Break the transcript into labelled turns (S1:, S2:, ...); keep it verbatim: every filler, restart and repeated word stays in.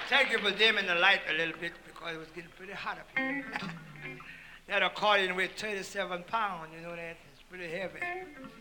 S1: Thank you for dimming the light a little bit because it was getting pretty hot up here. That accordion weighs thirty-seven pounds, you know that? It's pretty heavy.